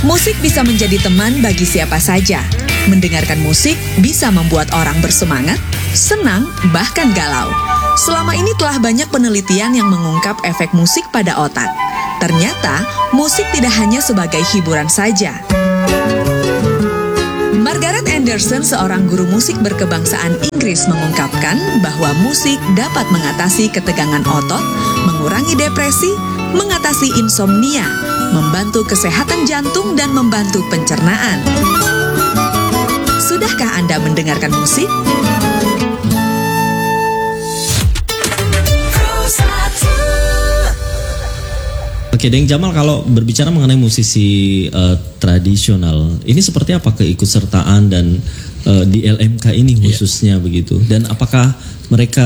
Musik bisa menjadi teman bagi siapa saja. Mendengarkan musik bisa membuat orang bersemangat, senang, bahkan galau. Selama ini telah banyak penelitian yang mengungkap efek musik pada otak. Ternyata, musik tidak hanya sebagai hiburan saja. Margaret Anderson, seorang guru musik berkebangsaan Inggris, mengungkapkan bahwa musik dapat mengatasi ketegangan otot, mengurangi depresi, mengatasi insomnia, membantu kesehatan jantung, dan membantu pencernaan. Sudahkah Anda mendengarkan musik? Oke, Deng Jamal, kalau berbicara mengenai musisi tradisional, ini seperti apa keikutsertaan dan di LMK ini khususnya begitu? Dan apakah mereka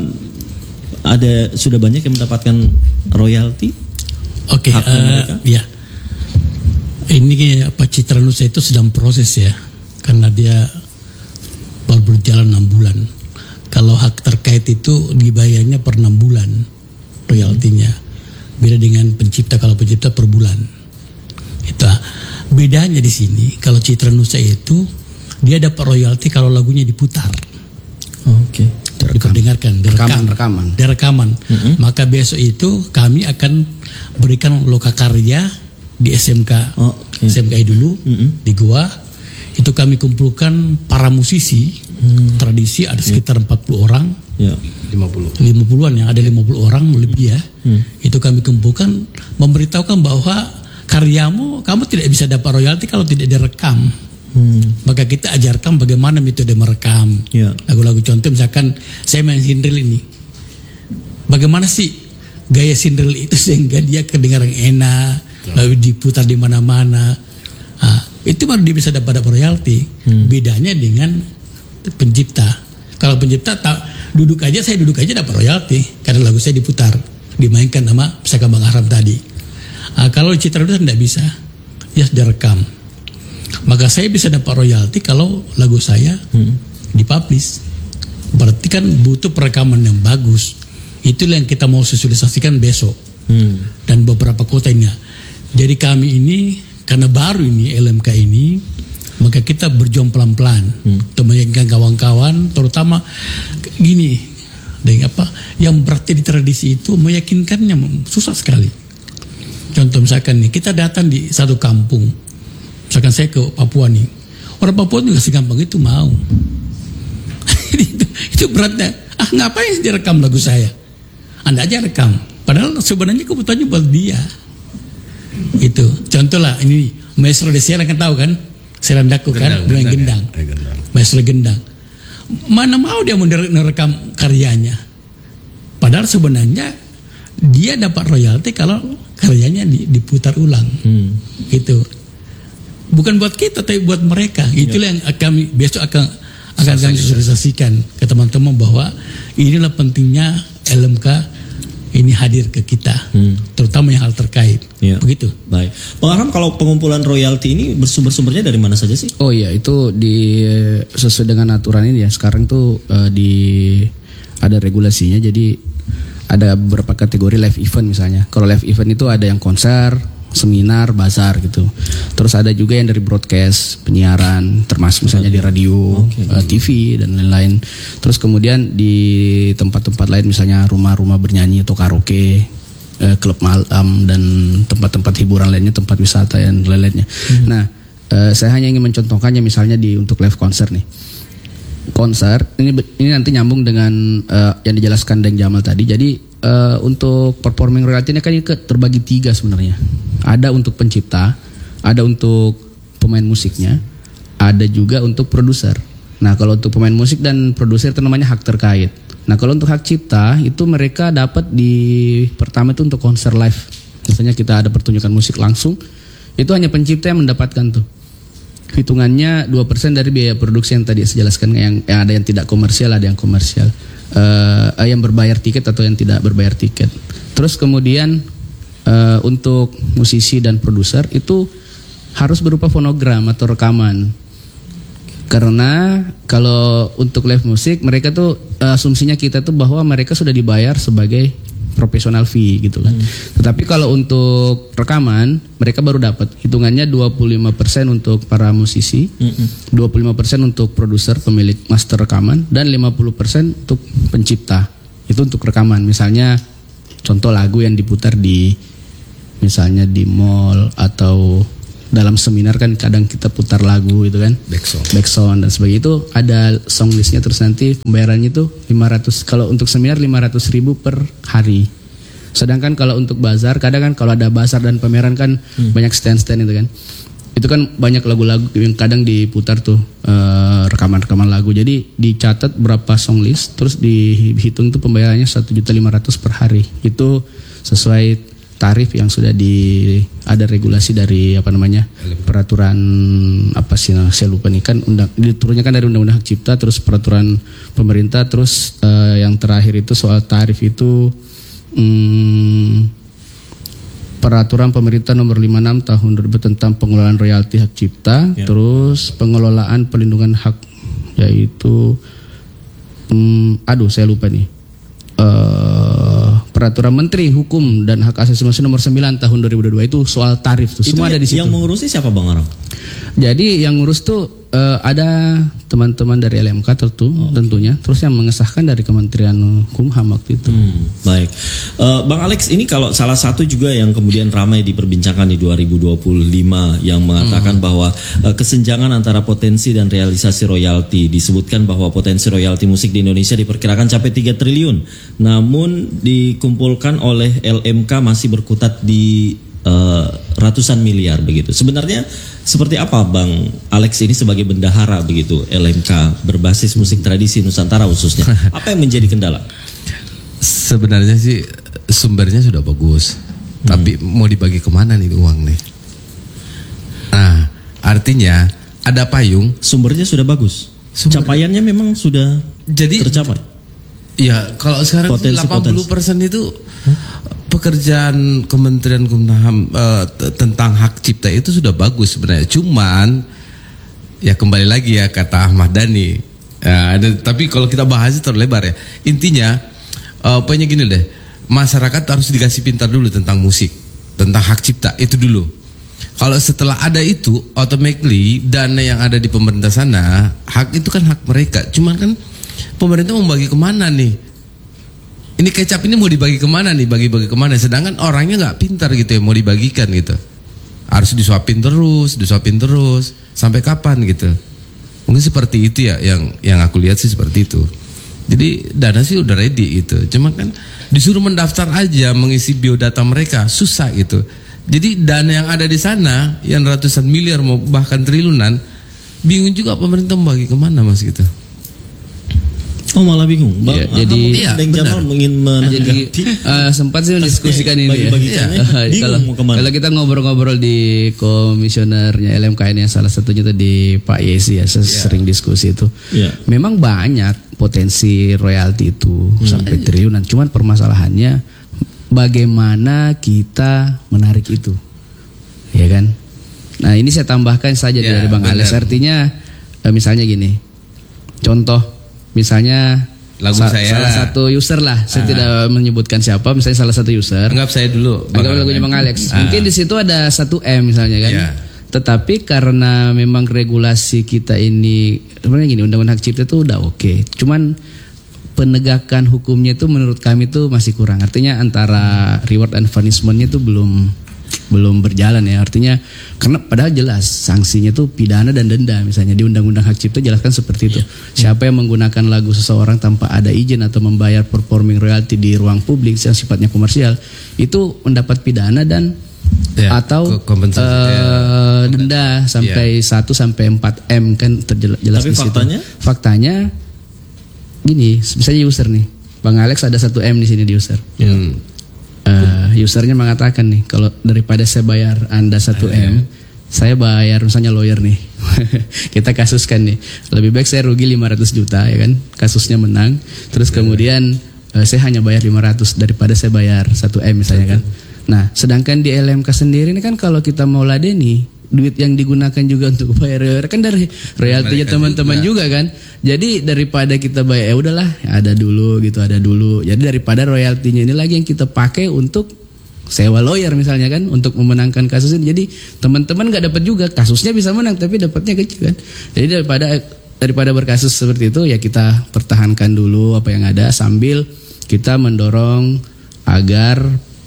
sudah banyak yang mendapatkan royalti? Oke, ya. Ini Citra Nusa itu sedang proses ya, karena dia baru berjalan 6 bulan. Kalau hak terkait itu dibayarnya per 6 bulan royaltinya. Beda dengan pencipta, kalau pencipta per bulan. Itu bedanya di sini. Kalau Citra Nusa itu dia dapat royalti kalau lagunya diputar. Oke. Diperdengarkan, direkaman. Maka besok itu kami akan berikan lokakarya di SMK, SMKI dulu di Goa. Itu kami kumpulkan para musisi tradisi, ada sekitar 40 orang. Ya. 50-an ya, ada 50 orang lebih ya. Itu kami kumpulkan, memberitahukan bahwa karyamu kamu tidak bisa dapat royalti kalau tidak direkam. Maka kita ajarkan bagaimana metode merekam. Lagu-lagu contoh misalkan saya main sindril ini. Bagaimana sih gaya sindril itu sehingga dia kedengaran enak, lalu diputar di mana-mana. Itu baru dia bisa dapat royalti. Bedanya dengan pencipta. Kalau pencipta duduk aja dapat royalti karena lagu saya diputar, dimainkan sama misalkan Bang Aram tadi. Kalau Citra Nusa tidak bisa, dia sudah rekam. Maka saya bisa dapat royalti kalau lagu saya dipublish. Berarti kan butuh perekaman yang bagus. Itulah yang kita mau sosialisasikan besok. Dan beberapa kota ini. Jadi kami ini karena baru ini LMK ini, maka kita berjuang pelan-pelan untuk meyakinkan kawan-kawan, terutama gini, yang berarti di tradisi itu meyakinkannya susah sekali. Contoh misalkan nih, kita datang di satu kampung, misalkan saya ke Papua nih, orang Papua juga segampang itu mau. itu beratnya. Ngapain direkam lagu saya? Anda aja rekam. Padahal sebenarnya kebutuhannya buat dia. Itu contoh lah, ini Maestro Desiara kan tahu kan? Selandaku kan, main gendang. Maestro gendang. Mana mau dia merekam karyanya? Padahal sebenarnya dia dapat royalti kalau karyanya diputar ulang. Gitu. Bukan buat kita tapi buat mereka. Itulah yang kami besok akan kami sosialisasikan ke teman-teman bahwa inilah pentingnya LMK ini hadir ke kita, terutama yang hal terkait. Begitu. Baik. Bang Aram, kalau pengumpulan royalti ini bersumbernya dari mana saja sih? Oh iya, itu sesuai dengan aturan ini ya. Sekarang tuh ada regulasinya. Jadi ada beberapa kategori live event misalnya. Kalau live event itu ada yang konser, seminar, bazar gitu. Terus ada juga yang dari broadcast, penyiaran, termasuk misalnya di radio, TV dan lain-lain. Terus kemudian di tempat-tempat lain misalnya rumah-rumah bernyanyi atau karaoke, klub malam dan tempat-tempat hiburan lainnya, tempat wisata dan lain-lainnya. Nah, saya hanya ingin mencontohkannya misalnya untuk live konser nih. Konser ini nanti nyambung dengan yang dijelaskan Deng Jamal tadi. Jadi untuk performing royalty ini kan terbagi 3 sebenarnya. Ada untuk pencipta, ada untuk pemain musiknya, ada juga untuk produser. Nah, kalau untuk pemain musik dan produser itu namanya hak terkait. Nah, kalau untuk hak cipta itu mereka dapat pertama itu untuk konser live. Misalnya kita ada pertunjukan musik langsung, itu hanya pencipta yang mendapatkan tuh. Hitungannya 2% dari biaya produksi yang tadi saya jelaskan, yang ada yang tidak komersial, ada yang komersial. Yang berbayar tiket atau yang tidak berbayar tiket. Terus kemudian untuk musisi dan produser itu harus berupa fonogram atau rekaman. Karena kalau untuk live musik mereka tuh asumsinya kita tuh bahwa mereka sudah dibayar sebagai professional fee gitu kan. Tetapi kalau untuk rekaman mereka baru dapat hitungannya 25% untuk para musisi, 25% untuk produser pemilik master rekaman, dan 50% untuk pencipta. Itu untuk rekaman. Misalnya contoh lagu yang diputar misalnya di mall atau dalam seminar kan kadang kita putar lagu itu kan, back sound dan sebagainya, itu ada song listnya, terus nanti pembayarannya itu 500, kalau untuk seminar 500.000 per hari. Sedangkan kalau untuk bazar, kadang kan kalau ada bazar dan pameran kan banyak stand-stand itu kan banyak lagu-lagu yang kadang diputar tuh rekaman-rekaman lagu. Jadi dicatat berapa song list, terus dihitung tuh pembayarannya 1.500.000 per hari. Itu sesuai tarif yang sudah ada regulasi dari peraturan saya lupa nih kan, diturunnya kan dari undang-undang hak cipta, terus peraturan pemerintah, terus yang terakhir itu soal tarif itu peraturan pemerintah nomor 56 tahun 2000 tentang pengelolaan royalti hak cipta, terus pengelolaan perlindungan hak, yaitu saya lupa nih, peraturan Menteri Hukum dan Hak Asasi Manusia nomor 9 tahun 2022 itu soal tarif tuh. Semua ada di situ. Yang mengurusi siapa Bang Aram? Jadi yang ngurus tuh ada teman-teman dari LMK tentunya, terus yang mengesahkan dari Kementerian Hukum-HAM waktu itu. Baik, Bang Alex, ini kalau salah satu juga yang kemudian ramai diperbincangkan di 2025 yang mengatakan bahwa kesenjangan antara potensi dan realisasi royalti, disebutkan bahwa potensi royalti musik di Indonesia diperkirakan capai 3 triliun, namun dikumpulkan oleh LMK masih berkutat di ratusan miliar begitu. Sebenarnya seperti apa Bang Alex ini sebagai bendahara begitu LMK berbasis musik tradisi Nusantara khususnya? Apa yang menjadi kendala? Sebenarnya sih sumbernya sudah bagus, tapi mau dibagi kemana nih uang nih? Nah, artinya ada payung. Sumbernya sudah bagus. Capaiannya memang sudah tercapai. Ya, kalau sekarang 80% itu pekerjaan Kementerian Hukum-HAM tentang hak cipta itu sudah bagus sebenarnya. Cuman ya kembali lagi ya kata Ahmad Dhani. Tapi kalau kita bahas itu terlalu lebar ya. Intinya pokoknya gini deh, masyarakat harus dikasih pintar dulu tentang musik, tentang hak cipta itu dulu. Kalau setelah ada itu, automatically dana yang ada di pemerintah sana, hak itu kan hak mereka. Cuman kan pemerintah mau bagi kemana nih? Ini kecap ini mau dibagi kemana nih? Bagi-bagi kemana? Sedangkan orangnya nggak pintar gitu ya, mau dibagikan gitu. Harus disuapin terus. Sampai kapan gitu? Mungkin seperti itu ya, yang aku lihat sih seperti itu. Jadi dana sih udah ready gitu. Cuma kan disuruh mendaftar aja, mengisi biodata mereka susah gitu. Jadi dana yang ada di sana, yang ratusan miliar mau bahkan triliunan, bingung juga pemerintah mau bagi kemana mas gitu. Oh malah bingung. Bang, jadi Jamal ingin menanggapi. Sempat sih mendiskusikan ini. Kalau kita ngobrol-ngobrol di komisionernya LMKN yang salah satunya tadi Pak Yesi ya, sering diskusi itu. Memang banyak potensi royalti itu sampai triliunan. Cuman permasalahannya bagaimana kita menarik itu, ya kan? Nah ini saya tambahkan saja dari Bang Alex. Artinya misalnya gini, contoh. Misalnya salah satu user lah, saya tidak menyebutkan siapa, misalnya salah satu user. Anggap saya dulu. Anggap lagunya Bang Alex. Mungkin di situ ada 1M misalnya kan. Tetapi karena memang regulasi kita ini sebenarnya gini, undang-undang hak cipta itu udah oke. Cuman penegakan hukumnya itu menurut kami itu masih kurang. Artinya antara reward and punishment-nya itu belum berjalan ya. Artinya karena padahal jelas sanksinya tuh pidana dan denda, misalnya di undang-undang hak cipta jelaskan seperti itu. Siapa yang menggunakan lagu seseorang tanpa ada izin atau membayar performing royalty di ruang publik yang sifatnya komersial itu mendapat pidana dan atau denda sampai 1 sampai 4 M kan terjelas di situ. Faktanya gini, misalnya user nih, Bang Alex ada 1 M di sini di user. Usernya mengatakan nih, kalau daripada saya bayar Anda 1 M, saya bayar misalnya lawyer nih. Kita kasuskan nih, lebih baik saya rugi 500 juta ya kan, kasusnya menang. Terus kemudian saya hanya bayar 500 daripada saya bayar 1 M misalnya kan. Nah sedangkan di LMK sendiri ini kan kalau kita mau ladeni, duit yang digunakan juga untuk bayar kan dari royaltinya teman-teman juga kan. Jadi daripada kita bayar udahlah ada dulu. Jadi daripada royaltinya ini lagi yang kita pakai untuk sewa lawyer misalnya kan untuk memenangkan kasus ini. Jadi teman-teman nggak dapat juga, kasusnya bisa menang tapi dapatnya kecil kan. Jadi daripada berkasus seperti itu ya kita pertahankan dulu apa yang ada sambil kita mendorong agar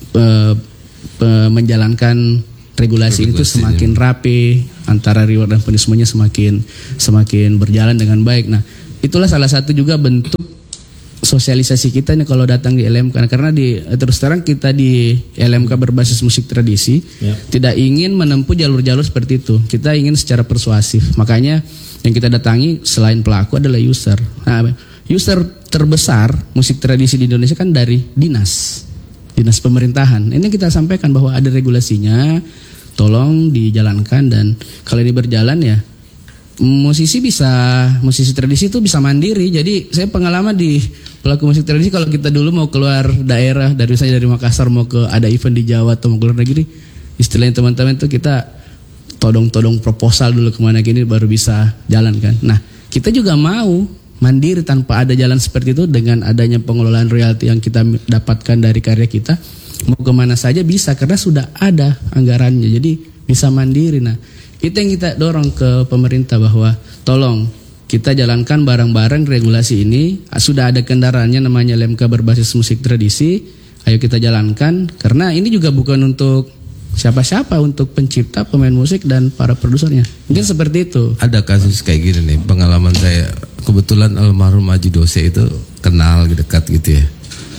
menjalankan regulasi itu semakin rapi, antara reward dan punishment-nya semakin berjalan dengan baik. Nah, itulah salah satu juga bentuk sosialisasi kita nih kalau datang di LMK, karena terus terang kita di LMK berbasis musik tradisi tidak ingin menempuh jalur-jalur seperti itu. Kita ingin secara persuasif. Makanya yang kita datangi selain pelaku adalah user. Nah, user terbesar musik tradisi di Indonesia kan dari dinas pemerintahan. Ini kita sampaikan bahwa ada regulasinya, tolong dijalankan, dan kalau ini berjalan ya musisi tradisi itu bisa mandiri. Jadi saya pengalaman di pelaku musik tradisi, kalau kita dulu mau keluar daerah dari Makassar mau ke ada event di Jawa atau mau keluar negeri, istilahnya teman-teman itu kita todong proposal dulu kemana gini baru bisa jalan kan. Nah kita juga mau mandiri tanpa ada jalan seperti itu, dengan adanya pengelolaan royalti yang kita dapatkan dari karya kita, mau kemana saja bisa karena sudah ada anggarannya, jadi bisa mandiri. Nah itu yang kita dorong ke pemerintah bahwa tolong kita jalankan bareng-bareng regulasi ini. Sudah ada kendaraannya namanya LMK berbasis musik tradisi, ayo kita jalankan, karena ini juga bukan untuk siapa-siapa, untuk pencipta, pemain musik dan para produsernya. Mungkin seperti itu. Ada kasus kayak gini nih, pengalaman saya. Kebetulan almarhum Haji Dose itu kenal dekat gitu ya,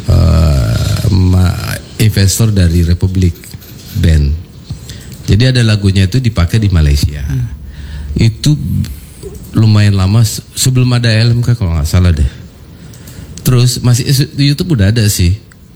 investor dari Republik Band. Jadi ada lagunya itu dipakai di Malaysia. Itu lumayan lama sebelum ada LMK kalau nggak salah deh. Terus masih di YouTube udah ada sih.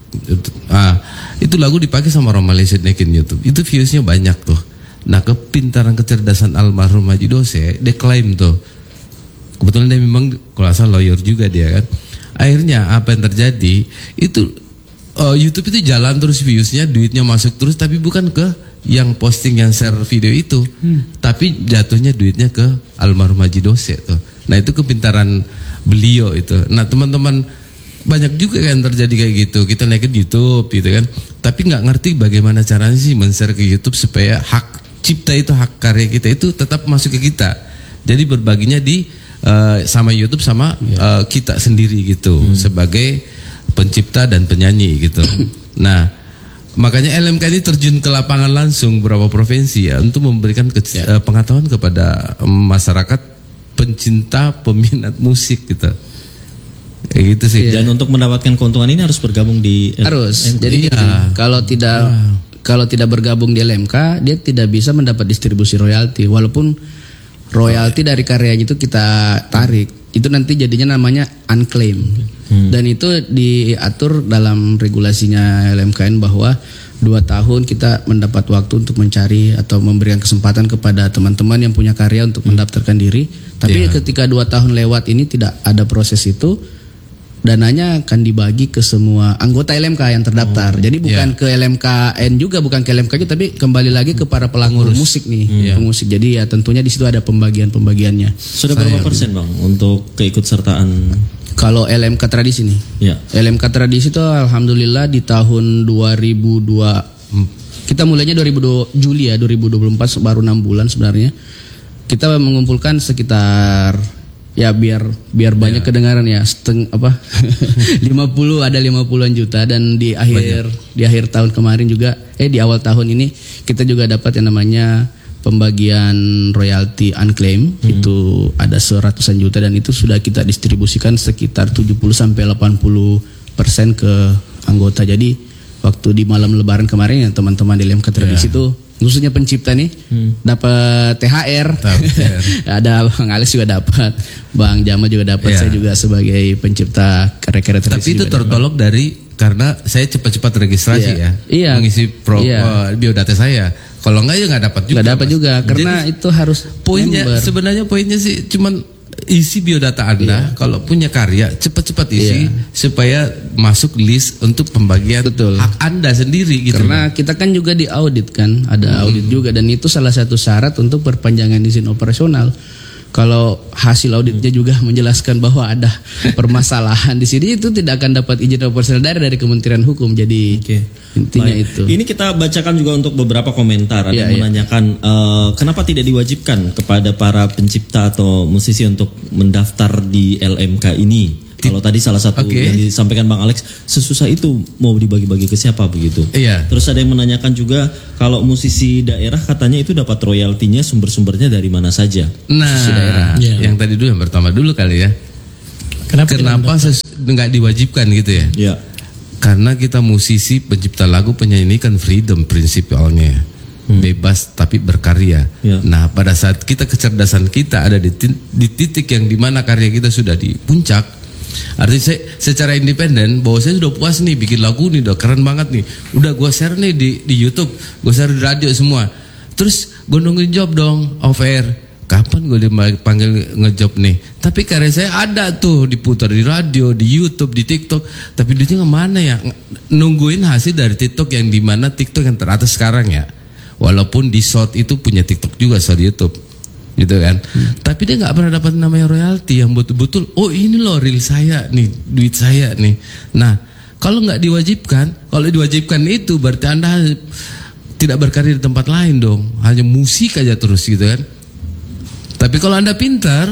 Itu lagu dipakai sama orang Malaysia naikin YouTube. Itu viewsnya banyak tuh. Nah kepintaran kecerdasan almarhum Haji Dose, dia klaim tuh. Kebetulan dia memang kalau asal lawyer juga dia kan. Akhirnya apa yang terjadi itu YouTube itu jalan terus viewsnya, duitnya masuk terus, tapi bukan ke yang posting yang share video itu, tapi jatuhnya duitnya ke almarhum Haji Dose tuh. Nah itu kepintaran beliau itu. Nah teman-teman banyak juga kan terjadi kayak gitu. Kita naikin YouTube gitu kan, tapi nggak ngerti bagaimana caranya sih men-share ke YouTube supaya hak cipta itu, hak karya kita itu tetap masuk ke kita. Jadi berbaginya di sama YouTube sama kita sendiri gitu sebagai pencipta dan penyanyi gitu. Nah makanya LMK ini terjun ke lapangan langsung beberapa provinsi ya untuk memberikan pengetahuan kepada masyarakat pencinta peminat musik gitu. Kayak gitu sih. Dan untuk mendapatkan keuntungan ini harus bergabung di harus. Jadi kalau tidak bergabung di LMK, dia tidak bisa mendapat distribusi royalti, walaupun royalti dari karyanya itu kita tarik, itu nanti jadinya namanya unclaimed. Dan itu diatur dalam regulasinya LMKN bahwa 2 tahun kita mendapat waktu untuk mencari atau memberikan kesempatan kepada teman-teman yang punya karya untuk mendaftarkan diri. Tapi ketika 2 tahun lewat ini tidak ada proses itu, dananya akan dibagi ke semua anggota LMK yang terdaftar. Jadi bukan ke LMKN juga, bukan ke LMK aja, tapi kembali lagi ke para pelaku musik nih, pemusik. Jadi ya tentunya di situ ada pembagiannya. Sudah berapa persen Bang untuk keikutsertaan? Kalau LMK tradisi nih, LMK tradisi itu alhamdulillah di tahun 2002, kita mulainya Juli 2024, baru 6 bulan sebenarnya. Kita mengumpulkan sekitar biar banyak kedengaran ya, 50-an juta, dan di akhir tahun kemarin juga di awal tahun ini kita juga dapat yang namanya pembagian royalti unclaimed, itu ada 100-an juta, dan itu sudah kita distribusikan sekitar 70-80% ke anggota. Jadi waktu di malam lebaran kemarin ya teman-teman di LMK tradisi itu khususnya pencipta nih dapat THR. Ada Bang Alex juga dapat, Bang Jama juga dapat, saya juga sebagai pencipta karya-karya tradisi. Tapi itu tertolong karena saya cepat-cepat registrasi mengisi biodata saya. Kalau enggak ya nggak dapat juga. Nggak dapat juga karena jadi, itu harus poinnya member. Sebenarnya poinnya sih cuman isi biodata Anda, kalau punya karya cepat-cepat isi supaya masuk list untuk pembagian hak Anda sendiri gitu. Karena kita kan juga diaudit kan, ada audit juga, dan itu salah satu syarat untuk perpanjangan izin operasional. Kalau hasil auditnya juga menjelaskan bahwa ada permasalahan di sini, itu tidak akan dapat izin operasional dari Kementerian Hukum. Jadi intinya itu. Ini kita bacakan juga untuk beberapa komentar. Ada yang menanyakan kenapa tidak diwajibkan kepada para pencipta atau musisi untuk mendaftar di LMK ini. Kalau tadi salah satu yang disampaikan Bang Alex, sesusah itu mau dibagi-bagi ke siapa begitu. Iya. Terus ada yang menanyakan juga kalau musisi daerah katanya itu dapat royaltinya sumber-sumbernya dari mana saja. Nah, yang tadi dulu yang pertama dulu kali ya. Kenapa nggak diwajibkan gitu ya? Iya. Karena kita musisi, pencipta lagu, penyanyi kan freedom prinsipalnya. Bebas tapi berkarya. Nah, pada saat kecerdasan kita ada di titik yang dimana karya kita sudah di puncak, artinya saya secara independen bahwa saya sudah puas nih bikin lagu nih, udah keren banget nih, udah gue share nih di YouTube, gue share di radio semua. Terus gue nungguin job dong, off air. Kapan gue dipanggil ngejob nih? Tapi karya saya ada tuh diputar di radio, di YouTube, di TikTok. Tapi duitnya kemana ya? Nungguin hasil dari TikTok yang dimana TikTok yang teratas sekarang ya. Walaupun di short itu punya TikTok juga, short YouTube. Gitu kan, tapi dia nggak pernah dapat namanya royalti yang betul-betul. Oh ini loh real saya nih, duit saya nih. Nah kalau nggak diwajibkan, kalau diwajibkan itu berarti Anda tidak berkarya di tempat lain dong, hanya musik aja terus gitu kan. Tapi kalau Anda pintar,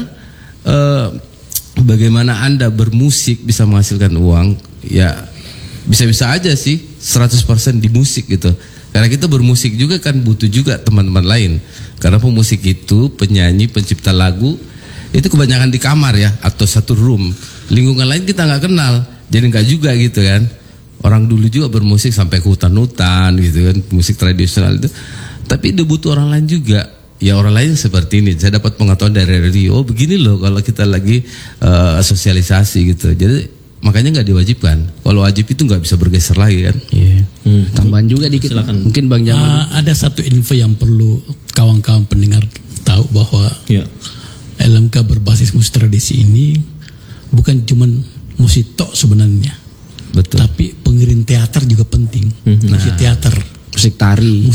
bagaimana Anda bermusik bisa menghasilkan uang, ya bisa-bisa aja sih 100% di musik gitu. Karena kita bermusik juga kan butuh juga teman-teman lain. Karena pemusik itu, penyanyi, pencipta lagu itu kebanyakan di kamar ya, atau satu room. Lingkungan lain kita nggak kenal, jadi nggak juga gitu kan. Orang dulu juga bermusik sampai ke hutan-hutan gitu kan, musik tradisional itu. Tapi dia butuh orang lain juga. Ya orang lain seperti ini. Saya dapat pengetahuan dari radio, oh begini loh kalau kita lagi sosialisasi gitu. Jadi makanya nggak diwajibkan. Kalau wajib itu nggak bisa bergeser lagi kan. Tambahan juga dikit. Silakan. Mungkin Bang Jamal. Ada satu info yang perlu kawan-kawan pendengar tahu bahwa LMK berbasis musik tradisi ini bukan cuma musik tok sebenarnya. Betul. Tapi pengiring teater juga penting. Musik teater, musik tari,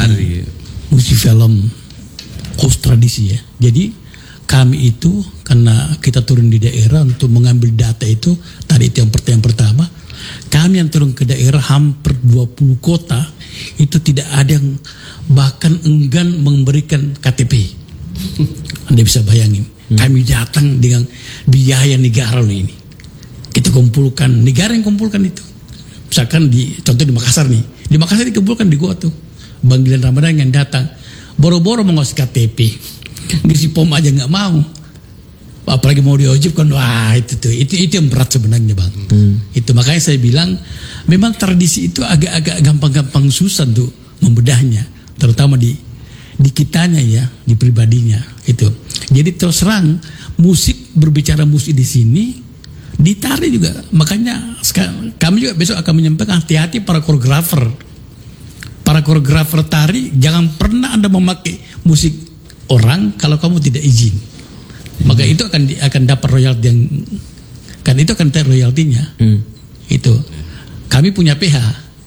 musik film, host tradisi ya. Jadi kami itu karena kita turun di daerah untuk mengambil data itu, tadi itu yang pertama, kami yang turun ke daerah hampir 20 kota itu tidak ada yang bahkan enggan memberikan KTP. Anda bisa bayangin, kami datang dengan biaya negara loh ini. Kita kumpulkan, negara yang kumpulkan itu. Misalkan contoh di Makassar nih, di Makassar dikumpulkan di gua tuh, Bang Gilang Ramadan yang datang, boro-boro mau ngasih KTP. Ngisi pom aja nggak mau, apalagi mau diwajibkan. Wah itu yang berat sebenarnya Bang. Itu makanya saya bilang memang tradisi itu agak gampang-gampang susah tuh membedahnya, terutama di kitanya ya, di pribadinya itu. Jadi terus terang musik, berbicara musik di sini, di tari juga. Makanya kami juga besok akan menyampaikan hati-hati para koreografer tari, jangan pernah Anda memakai musik orang kalau kamu tidak izin, maka itu akan dapat royalti yang kan itu akan dapat royaltinya. Itu kami punya PH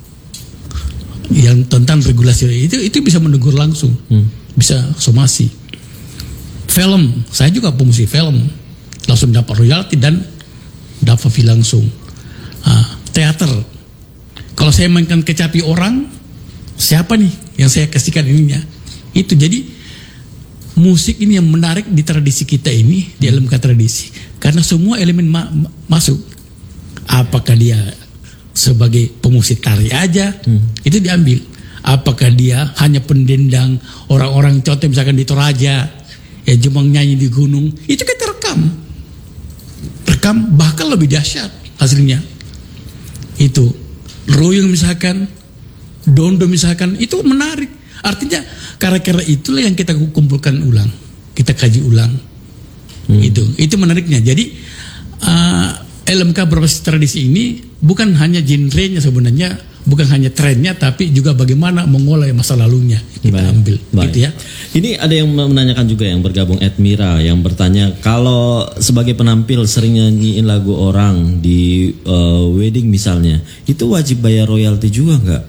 yang tentang regulasi itu bisa menegur langsung, bisa somasi. Film, saya juga pemusik film, langsung dapat royalti dan dapat fee langsung. Teater, kalau saya mainkan kecapi orang, siapa nih yang saya kasihkan ininya? Itu jadi musik ini yang menarik di tradisi kita ini, di LMK tradisi, karena semua elemen masuk. Apakah dia sebagai pemusik tari aja, itu diambil. Apakah dia hanya pendendang, orang-orang contoh misalkan di Toraja, ya cuma nyanyi di gunung, itu kita rekam bahkan lebih dahsyat hasilnya. Itu royong misalkan, dondo misalkan, itu menarik. Artinya karya-karya itulah yang kita kumpulkan ulang, kita kaji ulang. Itu menariknya. Jadi LMK berbasis tradisi ini bukan hanya genrenya sebenarnya, bukan hanya trennya tapi juga bagaimana mengolah masa lalunya kita ambil gitu ya. Ini ada yang menanyakan juga yang bergabung Admira yang bertanya kalau sebagai penampil sering nyanyiin lagu orang di wedding misalnya itu wajib bayar royalti juga nggak?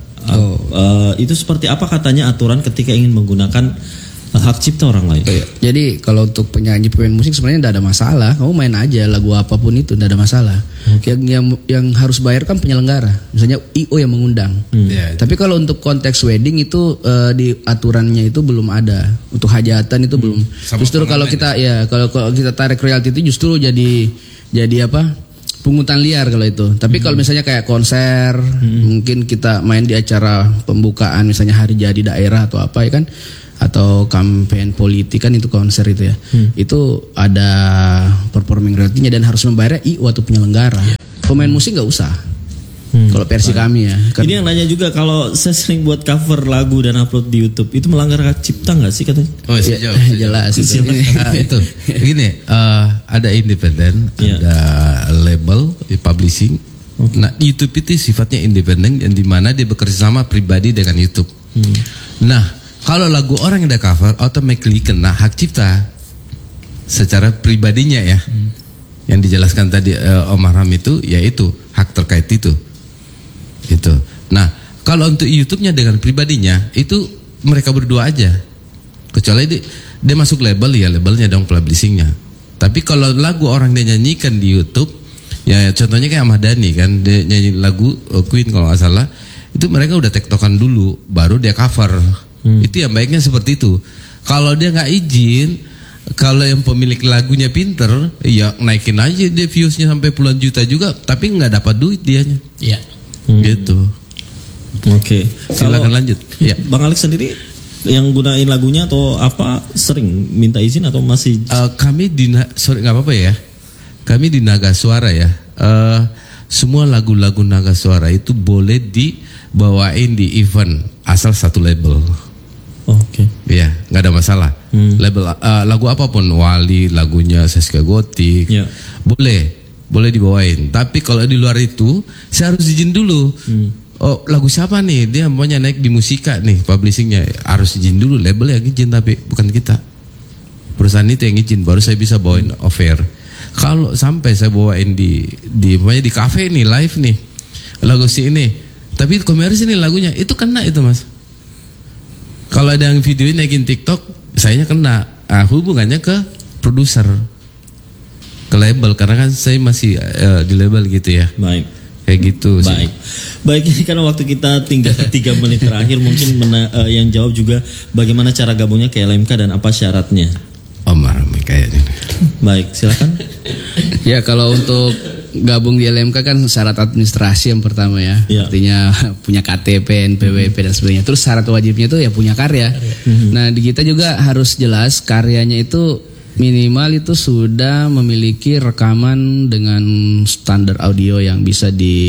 Itu seperti apa katanya aturan ketika ingin menggunakan hak cipta orang lain? Jadi kalau untuk penyanyi pemain musik sebenarnya tidak ada masalah. Kamu main aja lagu apapun itu tidak ada masalah. Yang harus bayar kan penyelenggara. Misalnya IO yang mengundang. Tapi kalau untuk konteks wedding itu di aturannya itu belum ada. Untuk hajatan itu belum. Justru kalau kita kalau kita tarik royalti itu justru jadi apa? Pungutan liar kalau itu. Tapi kalau misalnya kayak konser, mungkin kita main di acara pembukaan misalnya hari jadi daerah atau apa ya kan, atau kampanye politik kan itu konser itu ya. Itu ada performing royalty-nya dan harus membayar IO atau penyelenggara. Pemain musik nggak usah. Kalau versi kami ya. Ini yang nanya juga kalau saya sering buat cover lagu dan upload di YouTube itu melanggar hak cipta nggak sih katanya? Jelas itu. Itu gini, ada independen, ada label, publishing. Nah YouTube itu sifatnya independen yang dimana dia bekerja sama pribadi dengan YouTube. Nah kalau lagu orang yang ada cover automatically kena hak cipta secara pribadinya ya. Yang dijelaskan tadi Om Arham itu yaitu hak terkait itu. Gitu. Nah, kalau untuk YouTube-nya dengan pribadinya itu mereka berdua aja. Kecuali dia masuk label ya, labelnya dong publishingnya. Tapi kalau lagu orang dia nyanyikan di YouTube, ya contohnya kayak Ahmad Dhani kan, dia nyanyi lagu Queen kalau nggak salah, itu mereka udah tektokan dulu, baru dia cover. Itu yang baiknya seperti itu. Kalau dia nggak izin, kalau yang pemilik lagunya pinter, ya naikin aja dia viewsnya sampai puluhan juta juga, tapi nggak dapat duit dianya. Iya. Gitu. Oke. Silakan lanjut. Ya, Bang Alex sendiri yang gunain lagunya atau apa sering minta izin atau masih? Kami nggak apa-apa ya. Kami di Naga Suara ya. Semua lagu-lagu Naga Suara itu boleh dibawain di event asal satu label. Oke. Iya, nggak ada masalah. Label lagu apapun, Wali, lagunya Saskia Gotik, boleh dibawain. Tapi kalau di luar itu, saya harus izin dulu. Oh, lagu siapa nih? Dia maunya naik di Musika nih, publishingnya harus izin dulu. Label yang izin tapi bukan kita. Perusahaan itu yang izin, baru saya bisa bawain off-air. Kalau sampai saya bawain di kafe nih, live nih, lagu si ini, tapi komersil nih lagunya, itu kena itu mas. Kalau ada yang videoin naikin TikTok, sayanya kena. Hubungannya ke produser, ke label, karena kan saya masih di label gitu ya. Baik. Kayak gitu sih. Baik, ini karena waktu kita tinggal 3 menit terakhir, mungkin yang jawab juga bagaimana cara gabungnya ke LMK dan apa syaratnya. Omar kayaknya. Baik, silakan. Ya kalau untuk gabung di LMK kan syarat administrasi yang pertama ya. Artinya punya KTP, NPWP dan sebagainya. Terus syarat wajibnya itu ya punya karya. Nah di kita juga harus jelas karyanya itu minimal itu sudah memiliki rekaman dengan standar audio yang bisa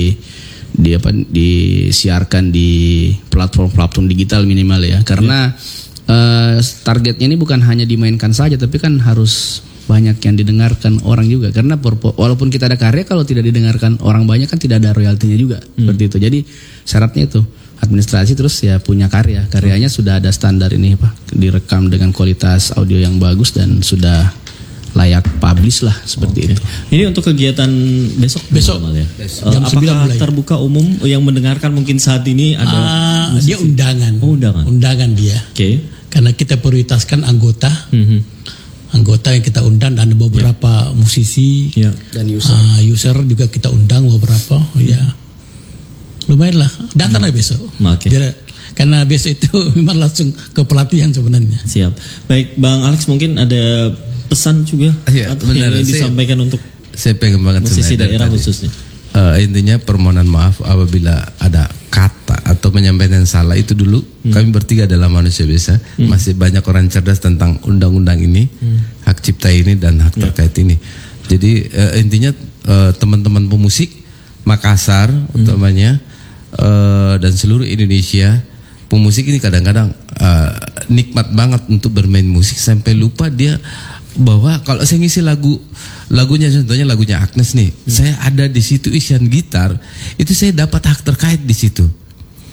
disiarkan di platform digital minimal ya. Karena targetnya ini bukan hanya dimainkan saja, tapi kan harus banyak yang didengarkan orang juga. Karena walaupun kita ada karya, kalau tidak didengarkan orang banyak kan tidak ada royaltinya juga. Seperti itu. Jadi syaratnya itu administrasi, terus ya punya karyanya sudah ada standar ini Pak, direkam dengan kualitas audio yang bagus dan sudah layak publish lah seperti itu. Ini untuk kegiatan besok ya. Jam 9 apakah mulai. Terbuka umum yang mendengarkan mungkin saat ini ada dia undangan. Undangan dia. Oke. Karena kita prioritaskan anggota. Anggota yang kita undang dan ada beberapa musisi dan user juga kita undang beberapa. Ya. Lumayan lah, datang lah besok. Karena besok itu memang langsung ke pelatihan sebenarnya. Siap. Baik, Bang Alex mungkin ada pesan juga atau yang disampaikan untuk saya pengen banget musisi daerah khususnya. Intinya permohonan maaf apabila ada kata atau menyampaikan yang salah itu dulu. Kami bertiga adalah manusia biasa. Masih banyak orang cerdas tentang undang-undang ini, hak cipta ini dan hak terkait ini. Jadi intinya teman-teman pemusik Makassar utamanya dan seluruh Indonesia, pemusik ini kadang-kadang nikmat banget untuk bermain musik sampai lupa dia bahwa kalau saya ngisi lagunya contohnya lagunya Agnes nih, saya ada di situ isian gitar, itu saya dapat hak terkait di situ.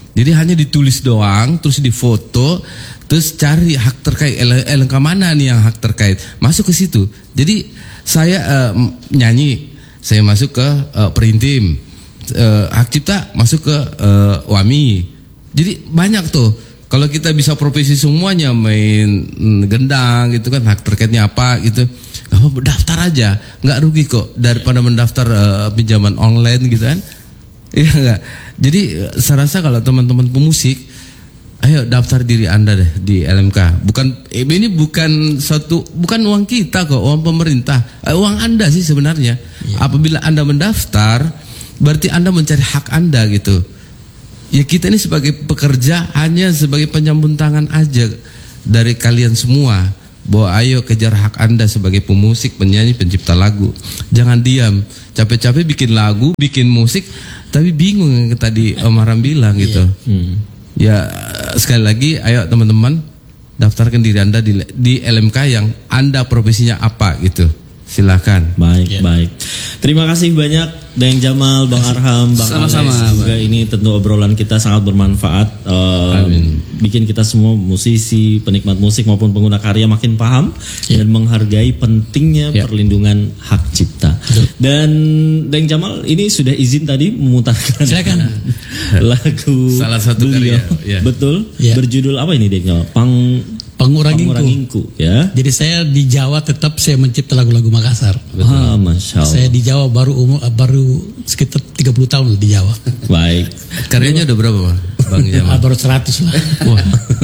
Jadi hanya ditulis doang, terus difoto, terus cari hak terkait, LMK mana nih yang hak terkait, masuk ke situ. Jadi saya nyanyi, saya masuk ke Perintim, hak cipta masuk ke WAMI. Jadi banyak tuh. Kalau kita bisa profesi semuanya, main gendang gitu kan, hak terkaitnya apa gitu, daftar aja, nggak rugi kok daripada mendaftar pinjaman online gitu kan. Iya nggak. Jadi saya rasa kalau teman-teman pemusik, ayo daftar diri Anda deh di LMK. Ini bukan uang kita kok, uang pemerintah, uang Anda sih sebenarnya. Apabila Anda mendaftar, berarti Anda mencari hak Anda gitu. Ya kita ini sebagai pekerja hanya sebagai penyambung tangan aja dari kalian semua. Bahwa ayo kejar hak Anda sebagai pemusik, penyanyi, pencipta lagu. Jangan diam, capek-capek bikin lagu, bikin musik, tapi bingung yang tadi Om Aram bilang gitu. Ya sekali lagi, ayo teman-teman daftarkan diri Anda di LMK yang Anda profesinya apa gitu. Silakan. Baik. Terima kasih banyak Deng Jamal, Bang Arham, Bang Sama-sama. Alex. Juga ini tentu obrolan kita sangat bermanfaat. Bikin kita semua musisi, penikmat musik maupun pengguna karya makin paham dan menghargai pentingnya perlindungan hak cipta. Dan Deng Jamal ini sudah izin tadi memutarkan lagu salah satu beliau. karya. Betul. Ya. Berjudul apa ini Deng Jamal? Pangurangingku ya. Jadi saya di Jawa tetap saya mencipta lagu-lagu Makassar. Masya Allah. Saya di Jawa baru sekitar 30 tahun di Jawa. Baik. Karyanya udah berapa Bang Jamal? Baru 100 lah. Wah.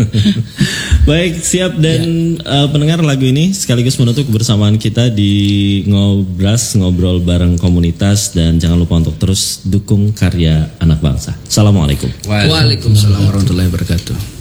Baik, siap. Dan pendengar, lagu ini sekaligus menutup kebersamaan kita di Ngobras, ngobrol bareng komunitas. Dan jangan lupa untuk terus dukung karya anak bangsa. Assalamualaikum. Waalaikumsalam warahmatullahi wabarakatuh.